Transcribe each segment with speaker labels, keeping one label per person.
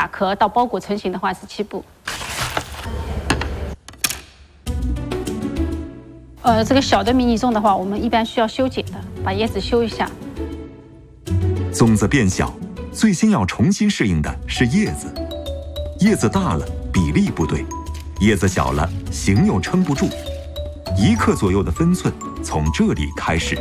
Speaker 1: 打壳到包裹成型的话是7步。这个小的迷你粽的话，我们一般需要修剪的，把叶子修一下。
Speaker 2: 粽子变小，最先要重新适应的是叶子。叶子大了，比例不对；叶子小了，形又撑不住。1克左右的分寸，从这里开始。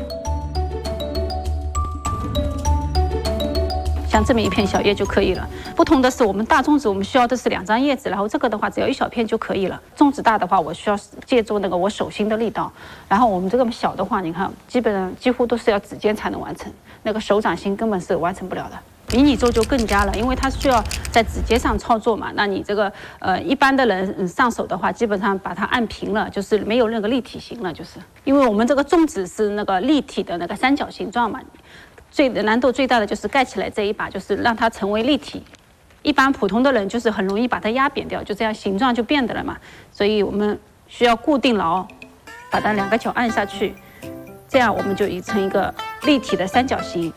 Speaker 1: 像这么一片小叶就可以了。不同的是，我们大粽子我们需要的是2张叶子，然后这个的话只要1小片就可以了。粽子大的话，我需要借助那个我手心的力道，然后我们这个小的话，你看基本上几乎都是要指尖才能完成，那个手掌心根本是完成不了的。迷你粽就更加了，因为它需要在指尖上操作嘛。那你这个一般的人上手的话，基本上把它按平了，就是没有那个立体形了，就是因为我们这个粽子是那个立体的那个三角形状嘛。难度最大的就是盖起来这一把，就是让它成为立体。一般普通的人就是很容易把它压扁掉，就这样形状就变的了嘛。所以我们需要固定牢，把它2个角按下去，这样我们就成一个立体的三角形。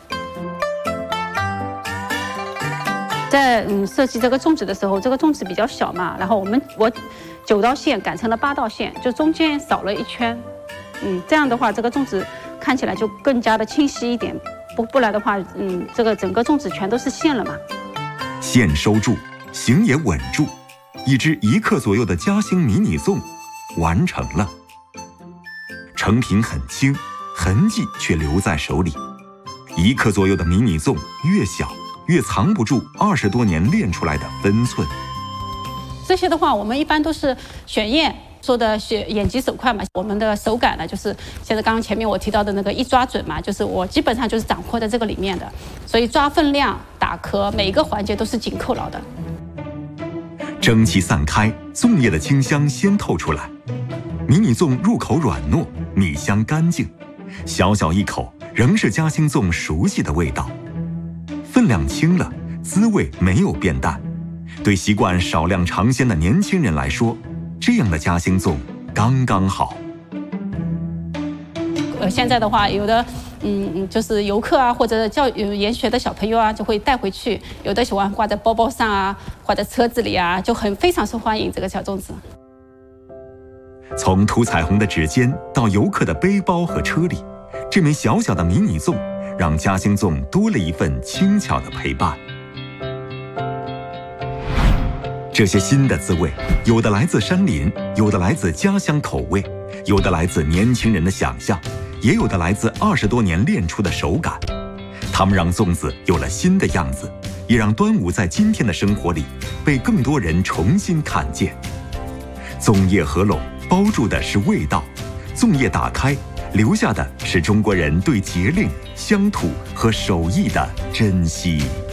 Speaker 1: 在设计这个粽子的时候，这个粽子比较小嘛，然后我9道线改成了8道线，就中间少了一圈。这样的话，这个粽子看起来就更加的清晰一点。不然的话，这个整个粽子全都是线了嘛。
Speaker 2: 线收住，形也稳住，一只1克左右的夹心迷你粽完成了。成品很轻，痕迹却留在手里。1克左右的迷你粽越小，越藏不住20多年练出来的分寸。
Speaker 1: 这些的话，我们一般都是选叶。说的眼疾手快嘛，我们的手感呢，就是现在刚刚前面我提到的那个一抓准嘛，就是我基本上就是掌握在这个里面的，所以抓分量、打壳，每一个环节都是紧扣牢的。
Speaker 2: 蒸汽散开，粽叶的清香先透出来。迷你粽入口软糯，米香干净，小小一口，仍是夹心粽熟悉的味道。分量轻了，滋味没有变淡。对习惯少量尝鲜的年轻人来说，这样的夹心粽刚刚好。
Speaker 1: 现在的话，有的就是游客啊，或者研学的小朋友啊，就会带回去。有的喜欢挂在包包上啊，或者车子里啊，就非常受欢迎这个小粽子。
Speaker 2: 从涂彩虹的指尖到游客的背包和车里，这枚小小的迷你粽，让夹心粽多了一份轻巧的陪伴。这些新的滋味，有的来自山林，有的来自家乡口味，有的来自年轻人的想象，也有的来自20多年练出的手感。它们让粽子有了新的样子，也让端午在今天的生活里被更多人重新看见。粽叶合拢，包住的是味道；粽叶打开，留下的是中国人对节令、乡土和手艺的珍惜。